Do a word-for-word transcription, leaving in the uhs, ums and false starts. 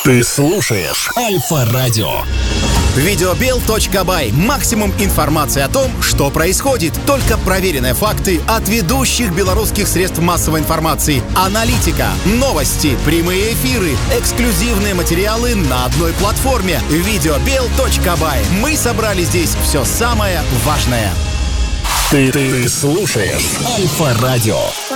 Ты слушаешь Альфа-радио. Видеобел точка бай. Максимум информации о том, что происходит. Только проверенные факты от ведущих белорусских средств массовой информации. Аналитика, новости, прямые эфиры, эксклюзивные материалы на одной платформе. Видеобел точка бай. Мы собрали здесь все самое важное. Ты, ты слушаешь Альфа-радио.